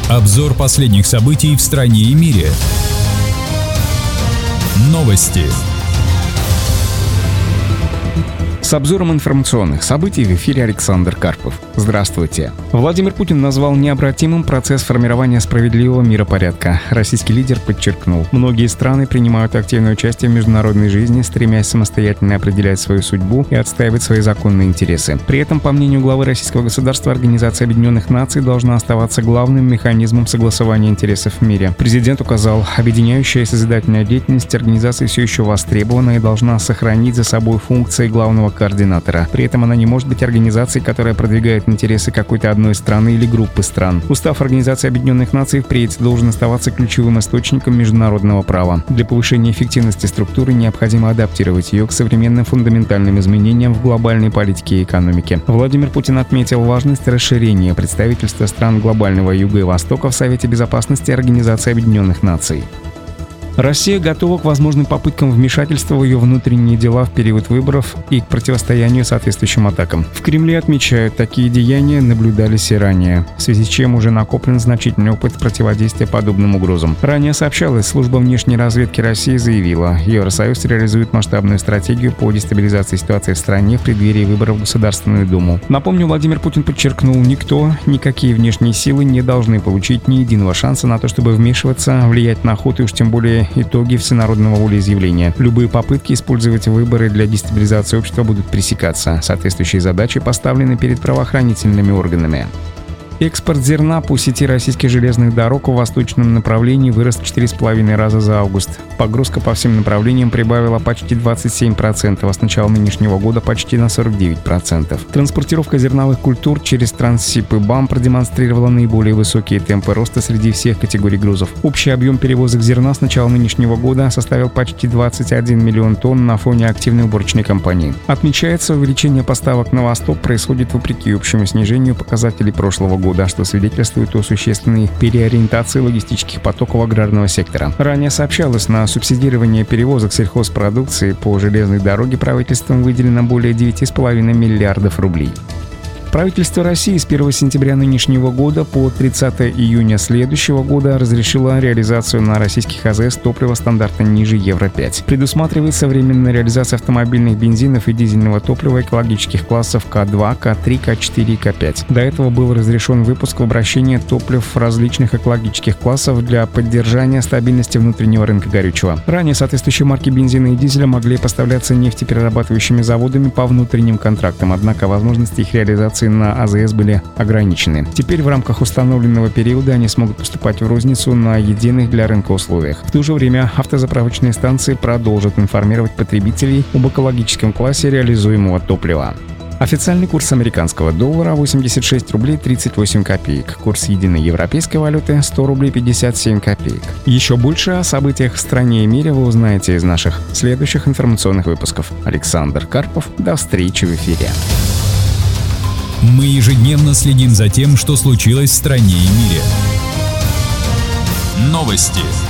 Обзор последних событий в стране и мире. Новости. С обзором информационных событий в эфире Александр Карпов. Здравствуйте. Владимир Путин назвал необратимым процесс формирования справедливого миропорядка. Российский лидер подчеркнул, многие страны принимают активное участие в международной жизни, стремясь самостоятельно определять свою судьбу и отстаивать свои законные интересы. При этом, по мнению главы российского государства, Организация Объединенных Наций должна оставаться главным механизмом согласования интересов в мире. Президент указал, объединяющая и созидательная деятельность организации все еще востребована и должна сохранить за собой функции главного координатора. При этом она не может быть организацией, которая продвигает интересы какой-то одной страны или группы стран. Устав Организации Объединенных Наций впредь должен оставаться ключевым источником международного права. Для повышения эффективности структуры необходимо адаптировать ее к современным фундаментальным изменениям в глобальной политике и экономике. Владимир Путин отметил важность расширения представительства стран глобального юга и востока в Совете Безопасности Организации Объединенных Наций. Россия готова к возможным попыткам вмешательства в ее внутренние дела в период выборов и к противостоянию соответствующим атакам. В Кремле отмечают, такие деяния наблюдались и ранее, в связи с чем уже накоплен значительный опыт противодействия подобным угрозам. Ранее сообщалось, служба внешней разведки России заявила, Евросоюз реализует масштабную стратегию по дестабилизации ситуации в стране в преддверии выборов в Государственную Думу. Напомню, Владимир Путин подчеркнул, никто, никакие внешние силы не должны получить ни единого шанса на то, чтобы вмешиваться, влиять на ход и уж тем более итоги всенародного волеизъявления. Любые попытки использовать выборы для дестабилизации общества будут пресекаться. Соответствующие задачи поставлены перед правоохранительными органами. Экспорт зерна по сети российских железных дорог в восточном направлении вырос в 4,5 раза за август. Погрузка по всем направлениям прибавила почти 27%, а с начала нынешнего года почти на 49%. Транспортировка зерновых культур через Транссиб и БАМ продемонстрировала наиболее высокие темпы роста среди всех категорий грузов. Общий объем перевозок зерна с начала нынешнего года составил почти 21 миллион тонн на фоне активной уборочной кампании. Отмечается, увеличение поставок на восток происходит вопреки общему снижению показателей прошлого года, что свидетельствует о существенной переориентации логистических потоков аграрного сектора. Ранее сообщалось, на субсидирование перевозок сельхозпродукции по железной дороге правительством выделено более 9,5 миллиардов рублей. Правительство России с 1 сентября нынешнего года по 30 июня следующего года разрешило реализацию на российских АЗС топлива стандарта ниже Евро-5. Предусматривается временная реализация автомобильных бензинов и дизельного топлива экологических классов К2, К3, К4 и К5. До этого был разрешен выпуск в обращение топлив различных экологических классов для поддержания стабильности внутреннего рынка горючего. Ранее соответствующие марки бензина и дизеля могли поставляться нефтеперерабатывающими заводами по внутренним контрактам, однако возможности их реализации на АЗС были ограничены. Теперь в рамках установленного периода они смогут поступать в розницу на единых для рынка условиях. В то же время автозаправочные станции продолжат информировать потребителей об экологическом классе реализуемого топлива. Официальный курс американского доллара 86 рублей 38 копеек. Курс единой европейской валюты 100 рублей 57 копеек. Еще больше о событиях в стране и мире вы узнаете из наших следующих информационных выпусков. Александр Карпов. До встречи в эфире. Мы ежедневно следим за тем, что случилось в стране и мире. Новости.